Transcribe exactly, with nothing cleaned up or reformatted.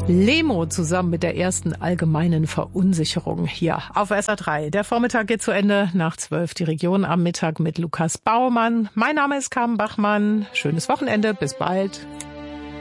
Lemo zusammen mit der ersten allgemeinen Verunsicherung hier auf S R drei. Der Vormittag geht zu Ende, nach zwölf die Region am Mittag mit Lukas Baumann. Mein Name ist Carmen Bachmann. Schönes Wochenende, bis bald.